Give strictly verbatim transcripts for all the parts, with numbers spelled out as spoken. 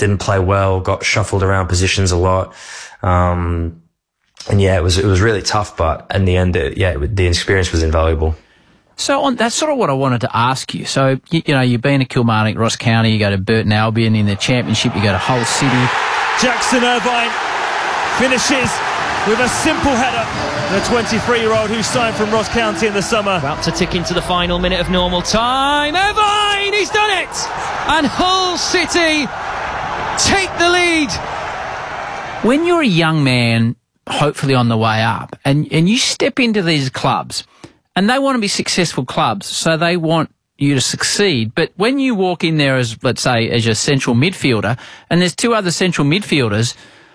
didn't play well, got shuffled around positions a lot. Um, and yeah, it was, it was really tough, but in the end, it, yeah, it, the experience was invaluable. So on, that's sort of what I wanted to ask you. So, you, you know, you've been to Kilmarnock, Ross County, you go to Burton Albion in the Championship, you go to Hull City. Jackson Irvine finishes with a simple header. The twenty-three-year-old who signed from Ross County in the summer. About to tick into the final minute of normal time. Irvine, he's done it! And Hull City take the lead. When you're a young man, hopefully on the way up, and, and you step into these clubs, and they want to be successful clubs, so they want you to succeed. But when you walk in there as, let's say, as your central midfielder, and there's two other central midfielders,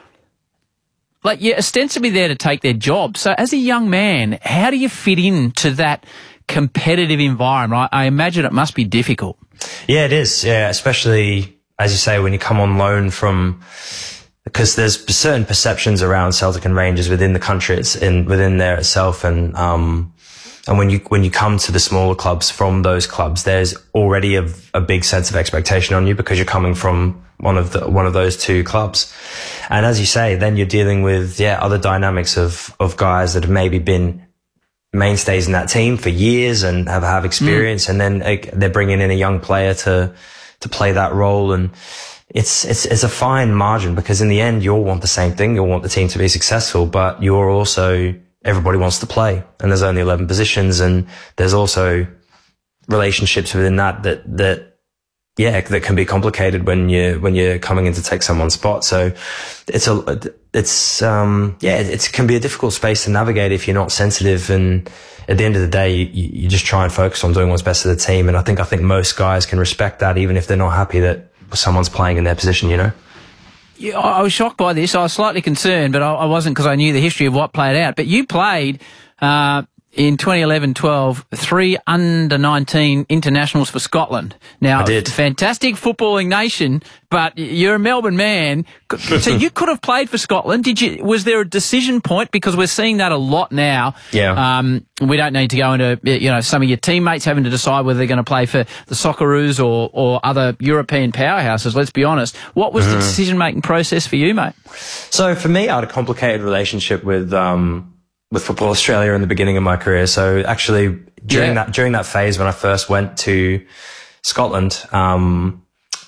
like you're ostensibly there to take their job. So as a young man, how do you fit into that competitive environment? I, I imagine it must be difficult. Yeah, it is. Yeah, especially, as you say, when you come on loan from, because there's certain perceptions around Celtic and Rangers within the country, it's in, within there itself. And, um, and when you, when you come to the smaller clubs from those clubs, there's already a, a big sense of expectation on you because you're coming from one of the, one of those two clubs. And as you say, then you're dealing with, yeah, other dynamics of, of guys that have maybe been mainstays in that team for years and have, have experience. Mm. And then like, they're bringing in a young player to, to play that role. And it's, it's, it's a fine margin because in the end, you all want the same thing. You all want the team to be successful, but you're also, everybody wants to play and there's only eleven positions. And there's also relationships within that, that, that, yeah, that can be complicated when you when you're coming in to take someone's spot. So it's a it's um yeah it can be a difficult space to navigate if you're not sensitive. And at the end of the day, you, you just try and focus on doing what's best for the team. And I think I think most guys can respect that, even if they're not happy that someone's playing in their position. You know. Yeah, I was shocked by this. I was slightly concerned, but I, I wasn't because I knew the history of what played out. But you played. Uh, In twenty eleven twelve, three under nineteen internationals for Scotland. Now, I did. Fantastic footballing nation, but you're a Melbourne man. So you could have played for Scotland. Did you? Was there a decision point? Because we're seeing that a lot now. Yeah. Um, we don't need to go into, you know, some of your teammates having to decide whether they're going to play for the Socceroos or, or other European powerhouses. Let's be honest. What was mm-hmm. the decision-making process for you, mate? So for me, I had a complicated relationship with, um, with Football Australia in the beginning of my career. So actually during yeah. that, during that phase when I first went to Scotland, um,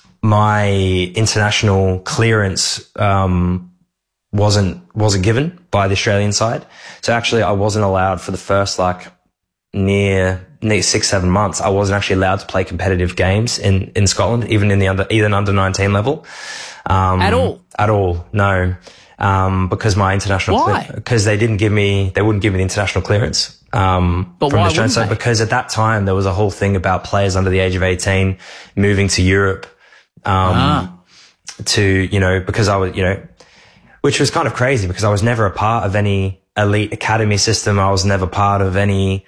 my international clearance, um, wasn't, wasn't given by the Australian side. So actually I wasn't allowed for the first like near, near six, seven months. I wasn't actually allowed to play competitive games in, in Scotland, even in the under, even under nineteen level. Um, at all? At all. No. Um, because my international, why? Because they didn't give me, they wouldn't give me the international clearance. Um, but from why the wouldn't so they? Because at that time there was a whole thing about players under the age of eighteen moving to Europe, um, ah. to, you know, because I was, you know, which was kind of crazy because I was never a part of any elite academy system. I was never part of any,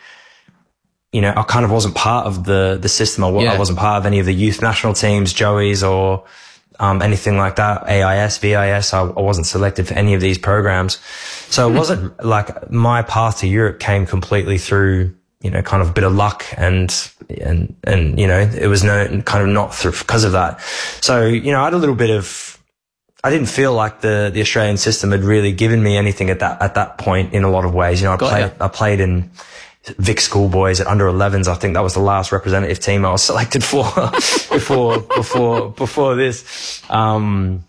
you know, I kind of wasn't part of the, the system. I, yeah. I wasn't part of any of the youth national teams, Joey's or, Um, anything like that, A I S, V I S, I, I wasn't selected for any of these programs. So it wasn't like my path to Europe came completely through, you know, kind of a bit of luck and, and, and, you know, it was no, kind of not through because of that. So, you know, I had a little bit of, I didn't feel like the, the Australian system had really given me anything at that, at that point in a lot of ways. You know, I Got played, ya. I played in Vic Schoolboys at under elevens. I think that was the last representative team I was selected for before, before, before this. Um,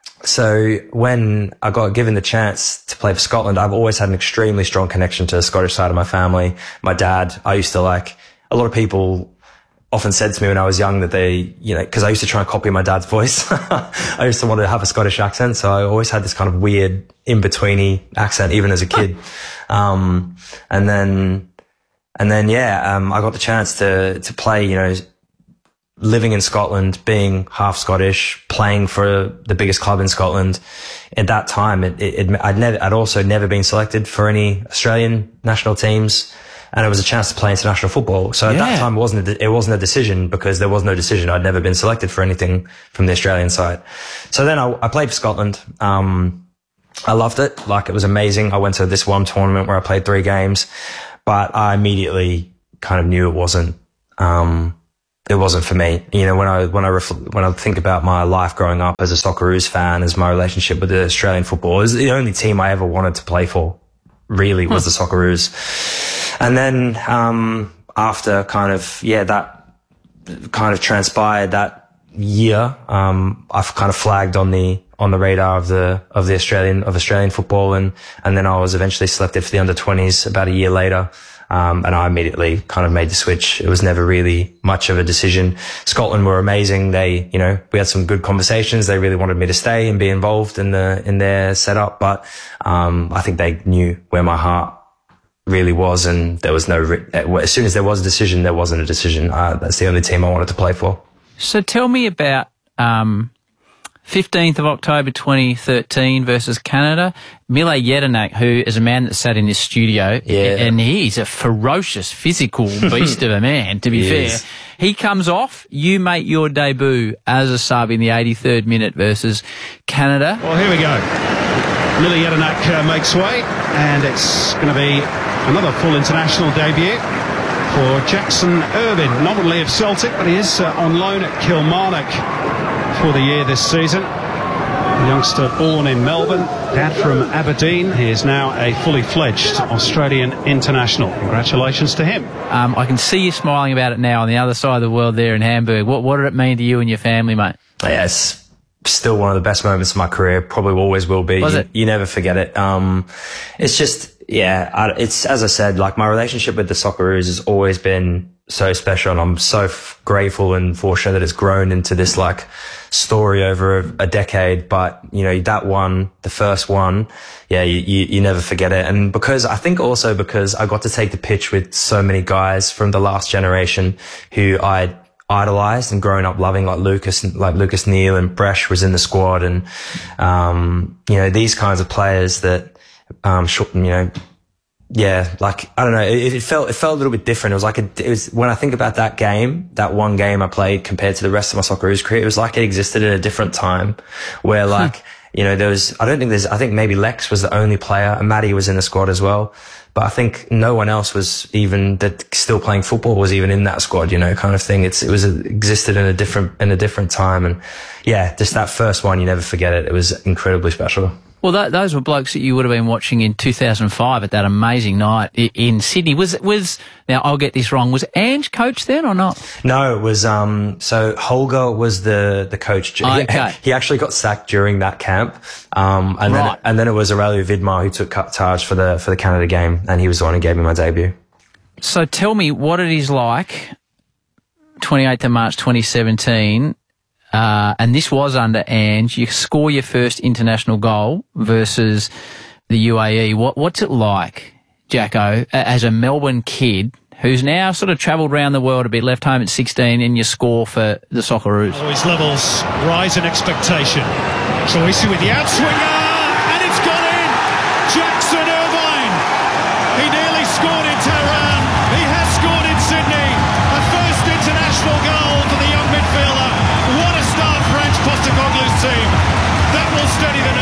so when I got given the chance to play for Scotland, I've always had an extremely strong connection to the Scottish side of my family. My dad, I used to like, a lot of people often said to me when I was young that they, you know, cause I used to try and copy my dad's voice. I used to want to have a Scottish accent. So I always had this kind of weird in-betweeny accent, even as a kid. Um, and then, And then, yeah, um, I got the chance to, to play, you know, living in Scotland, being half Scottish, playing for the biggest club in Scotland. At that time, it, it, it, I'd never, I'd also never been selected for any Australian national teams. And it was a chance to play international football. So at yeah. that time, it wasn't, a, it wasn't a decision because there was no decision. I'd never been selected for anything from the Australian side. So then I, I played for Scotland. Um, I loved it. Like, it was amazing. I went to this one tournament where I played three games. But I immediately kind of knew it wasn't, um, it wasn't for me. You know, when I when I refl- when I think about my life growing up as a Socceroos fan, as my relationship with the Australian football, it was the only team I ever wanted to play for. Really, was hmm. the Socceroos. And then um, after kind of yeah that kind of transpired that year, um, I've kind of flagged on the on the radar of the of the Australian of Australian football, and and then I was eventually selected for the under twenties about a year later. Um, and I immediately kind of made the switch. It was never really much of a decision. Scotland were amazing. They, you know, we had some good conversations. They really wanted me to stay and be involved in the, in their setup. But, um, I think they knew where my heart really was. And there was no, as soon as there was a decision, there wasn't a decision. Uh, that's the only team I wanted to play for. So tell me about, um, fifteenth of October twenty thirteen versus Canada. Mile Jedinak, who is a man that sat in this studio, yeah. and he's a ferocious, physical beast of a man, to be he fair. Is. He comes off, you make your debut as a sub in the eighty-third minute versus Canada. Well, here we go. Mile Jedinak uh, makes way, and it's going to be another full international debut for Jackson Irvine, nominally of Celtic, but he is uh, on loan at Kilmarnock for the year this season. A youngster born in Melbourne, dad from Aberdeen. He is now a fully fledged Australian international. Congratulations to him. Um, I can see you smiling about it now on the other side of the world there in Hamburg. What, what did it mean to you and your family, mate? Yeah, it's still one of the best moments of my career. Probably always will be. Was you, it? You never forget it. Um, it's just, yeah, I, it's, as I said, like my relationship with the Socceroos has always been so special, and I'm so f- grateful and fortunate that it's grown into this like story over a, a decade. But you know, that one, the first one, yeah, you, you, you never forget it. And because I think also because I got to take the pitch with so many guys from the last generation who I idolized and grown up loving, like Lucas, like Lucas Neal and Bresh was in the squad, and um, you know, these kinds of players that um, you know. Yeah, like, I don't know, it, it felt, it felt a little bit different. It was like, a, it was, when I think about that game, that one game I played compared to the rest of my Socceroos career, it was like it existed at a different time where like, you know, there was, I don't think there's, I think maybe Lex was the only player, and Matty was in the squad as well. But I think no one else was even, that still playing football was even in that squad, you know, kind of thing. It's, it was, it existed in a different, in a different time. And yeah, just that first one, you never forget it. It was incredibly special. Well, that, those were blokes that you would have been watching in two thousand five at that amazing night in Sydney. Was, was, now I'll get this wrong, was Ange coach then or not? No, it was, um, so Holger was the, the coach. Oh, okay. He, he actually got sacked during that camp. Um, and right. then, and then it was Aurelio Vidmar who took charge for the, for the Canada game, and he was the one who gave me my debut. So tell me what it is like, twenty-eighth of March twenty seventeen, Uh, and this was under Ange. You score your first international goal versus the U A E. What, what's it like, Jacko, as a Melbourne kid who's now sort of travelled around the world a bit, left home at sixteen, and you score for the Socceroos? Oh, his levels rise in expectation. Troisi with the outswinger, and it's gone in. Jackson Irvine. He nearly scored in Tehran. He has scored in Sydney. A first international goal for the young midfielder. What a start, French Postecoglou's team. That will steady the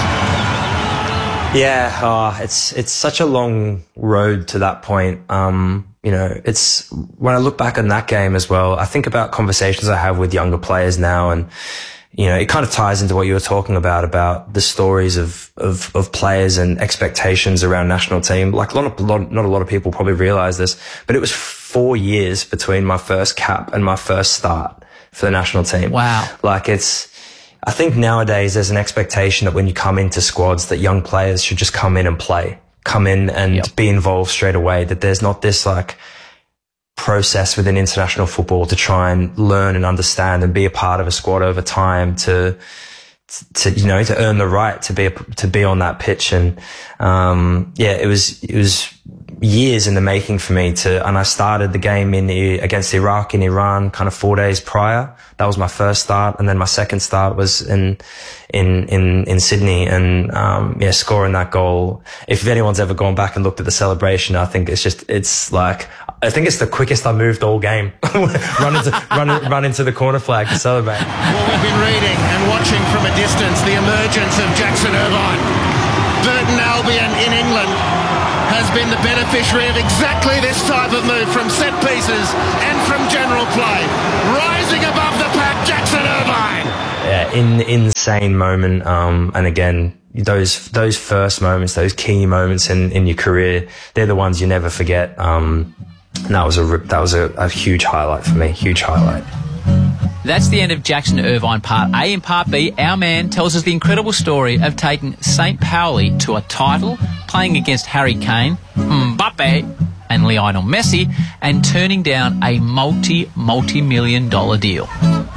nerves. Yeah, oh, it's it's such a long road to that point. Um, you know, it's when I look back on that game as well, I think about conversations I have with younger players now, and you know, it kind of ties into what you were talking about about the stories of of, of players and expectations around national team. Like, a lot of, lot, not a lot of people probably realize this, but it was four years between my first cap and my first start for the national team. Wow. Like, it's, I think nowadays there's an expectation that when you come into squads that young players should just come in and play, come in and yep. be involved straight away, that there's not this like process within international football to try and learn and understand and be a part of a squad over time to, to, you know, to earn the right to be, a, to be on that pitch. And, um, yeah, it was, it was years in the making for me to, and I started the game in the, against Iraq in Iran kind of four days prior. That was my first start. And then my second start was in, in, in, in Sydney. And, um, yeah, scoring that goal. If anyone's ever gone back and looked at the celebration, I think it's just, it's like, I think it's the quickest I moved all game. run into, run, run into the corner flag to celebrate. Well, we've been reading and watching from a distance the emergence of Jackson Irvine. Burton Albion in England has been the beneficiary of exactly this type of move from set pieces and from general play. Rising above the pack, Jackson Irvine. Yeah, in insane moment. Um, and again, those those first moments, those key moments in, in your career, they're the ones you never forget. Um, and that was a that was a, a huge highlight for me. Huge highlight. That's the end of Jackson Irvine Part A. In Part B, our man tells us the incredible story of taking Saint Pauli to a title, playing against Harry Kane, Mbappe and Lionel Messi, and turning down a multi, multi-million dollar deal.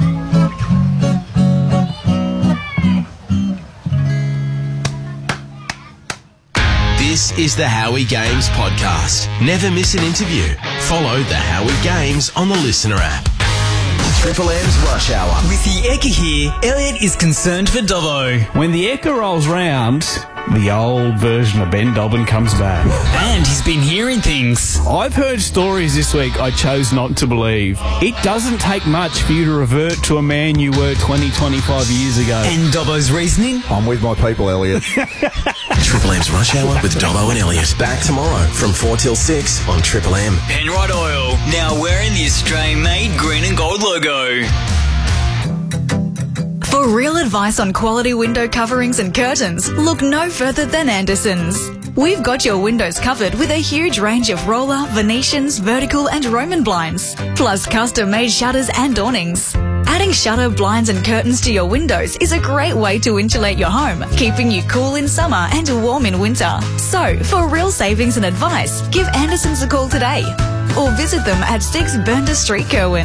This is the Howie Games podcast. Never miss an interview. Follow the Howie Games on the Listener app. Triple M's Rush Hour. With the Ekka here, Elliot is concerned for Dobbo. When the Ekka rolls round, the old version of Ben Dobbin comes back. And he's been hearing things. I've heard stories this week I chose not to believe. It doesn't take much for you to revert to a man you were twenty, twenty-five years ago. And Dobbo's reasoning? I'm with my people, Elliot. Triple M's Rush Hour with Dobbo and Elliot. Back tomorrow from four till six on Triple M. Penrite Oil, now wearing the Australian-made green and gold logo. For real advice on quality window coverings and curtains, look no further than Anderson's. We've got your windows covered with a huge range of roller, Venetians, vertical and Roman blinds, plus custom-made shutters and awnings. Adding shutter, blinds and curtains to your windows is a great way to insulate your home, keeping you cool in summer and warm in winter. So, for real savings and advice, give Anderson's a call today or visit them at six Bernda Street, Kerwin.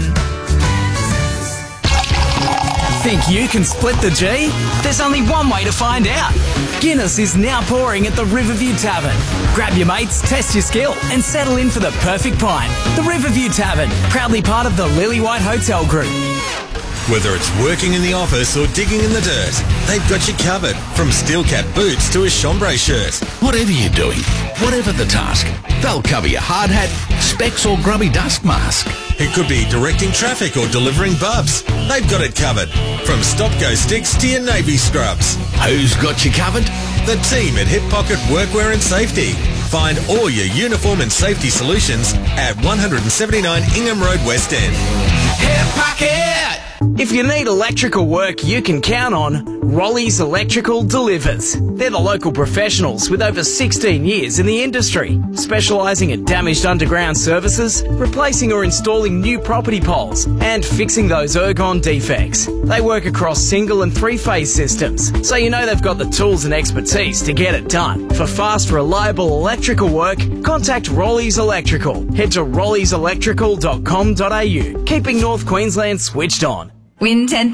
Think you can split the G? There's only one way to find out. Guinness is now pouring at the Riverview Tavern. Grab your mates, test your skill, and settle in for the perfect pint. The Riverview Tavern, proudly part of the Lillywhite Hotel Group. Whether it's working in the office or digging in the dirt, they've got you covered. From steel cap boots to a chambray shirt. Whatever you're doing, whatever the task, they'll cover your hard hat, specs or grubby dust mask. It could be directing traffic or delivering bubs. They've got it covered. From stop-go sticks to your navy scrubs. Who's got you covered? The team at Hip Pocket Workwear and Safety. Find all your uniform and safety solutions at one seventy-nine Ingham Road, West End. Hip Pocket! If you need electrical work you can count on, Rollies Electrical delivers. They're the local professionals with over sixteen years in the industry, specialising in damaged underground services, replacing or installing new property poles, and fixing those ergon defects. They work across single and three-phase systems, so you know they've got the tools and expertise to get it done. For fast, reliable electrical work, contact Rollies Electrical. Head to rollies electrical dot com dot a u, keeping North Queensland switched on. Win ten